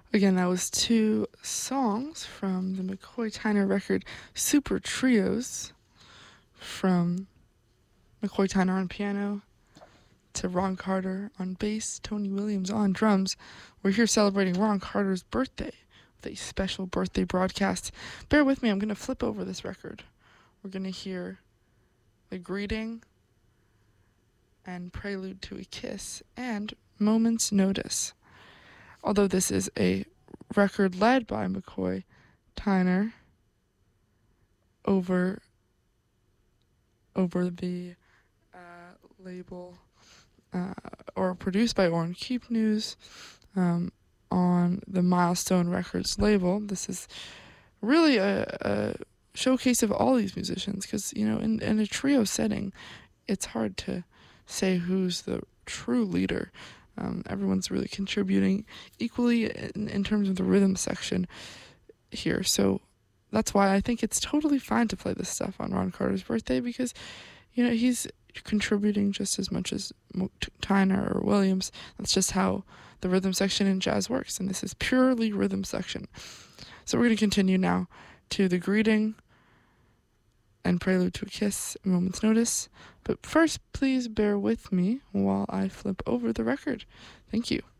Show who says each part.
Speaker 1: Again, that was two songs from the McCoy Tyner record Super Trios, from McCoy Tyner on piano to Ron Carter on bass, Tony Williams on drums. We're here celebrating Ron Carter's birthday with a special birthday broadcast. Bear with me, I'm going to flip over this record. We're going to hear The Greeting and Prelude to a Kiss and Moment's Notice. Although this is a record led by McCoy Tyner over the label or produced by Orrin Keep News on the Milestone Records label. This is really a showcase of all these musicians because, you know, in a trio setting, it's hard to say who's the true leader. Everyone's really contributing equally in terms of the rhythm section here. So that's why I think it's totally fine to play this stuff on Ron Carter's birthday because, you know, he's contributing just as much as Tyner or Williams. That's just how the rhythm section in jazz works, and this is purely rhythm section. So we're going to continue now to The Greeting and Prelude to a Kiss, A Moment's Notice. But first, please bear with me while I flip over the record. Thank you.